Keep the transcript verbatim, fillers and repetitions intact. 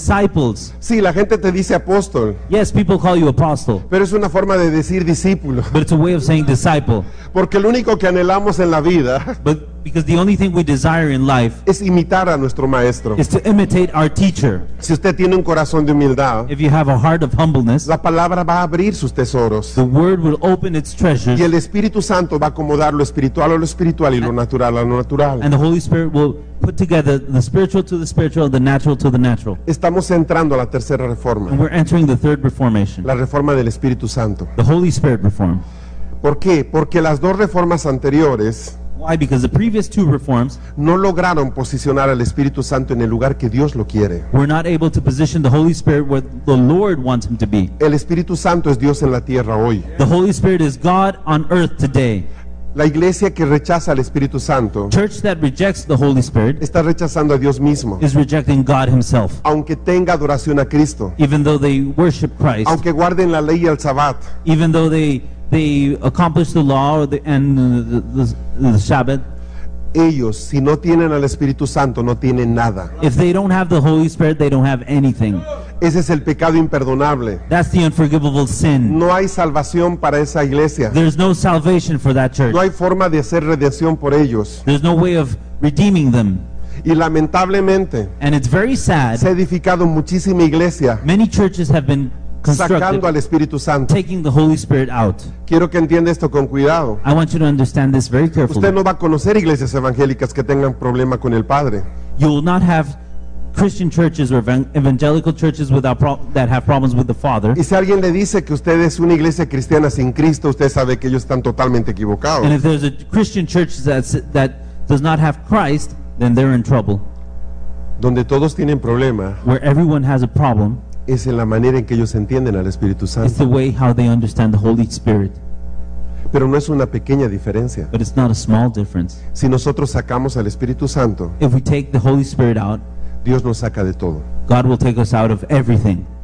disciples. Sí, la gente te dice apóstol, Yes, people call you apostle, pero es una forma de decir discípulo. but it's a way of saying disciple. Porque lo único que anhelamos en la vida But because the only thing we desire in life es imitar a nuestro maestro. is to imitate our teacher. Si usted tiene un corazón de humildad, If you have a heart of humbleness, la palabra va a abrir sus tesoros. the word will open its treasures, Y el Espíritu Santo va a acomodar lo espiritual a lo espiritual y lo natural a lo natural. and the Holy Spirit will put together the spiritual to the spiritual, the natural to the natural. Estamos entrando a la tercera And reforma, we're entering the third reformation, la reforma del Espíritu Santo. the Holy Spirit reform. ¿Por qué? Porque las dos reformas anteriores Why? Because the previous two reforms no lograron posicionar al Espíritu Santo en el lugar que Dios lo quiere. were not able to position the Holy Spirit where the Lord wants him to be. El Espíritu Santo es Dios en la tierra hoy. The Holy Spirit is God on earth today. La iglesia que rechaza al Espíritu Santo Church that rejects the Holy Spirit está rechazando a Dios mismo, is rejecting God himself. aunque tenga adoración a Cristo, Even though they worship Christ, aunque guarden la ley y el Sabbat, even though they they accomplish the law or the, and the, the, the Sabbath, ellos si no tienen al Espíritu Santo no tienen nada. if they don't have the Holy Spirit, they don't have anything. Ese es el pecado imperdonable. That's the unforgivable sin. No hay salvación para esa iglesia. There's no salvation for that church. No hay forma de hacer redención por ellos. There's no way of redeeming them. Y lamentablemente And it's very sad. se ha edificado muchísima iglesia Many churches have been sacando al constructed Espíritu Santo. taking the Holy Spirit out. Quiero que entienda esto con cuidado. I want you to understand this very Usted carefully. no va a conocer iglesias evangélicas que tengan problema con el Padre. You will not have Christian churches or evan- evangelical churches without pro- that have problems with the Father. Y si alguien le dice que usted es una iglesia cristiana sin Cristo, usted sabe que ellos están totalmente equivocados. And if there's a Christian church that's, that does not have Christ, then they're in trouble. Donde todos tienen problema Where everyone has a problem es en la manera en que ellos entienden al Espíritu is the Santo. way how they understand the Holy Spirit. Pero no es una pequeña diferencia. But it's not a small difference. Si nosotros sacamos al Espíritu Santo, If we take the Holy Spirit out, Dios nos saca de todo. God will take us out of everything.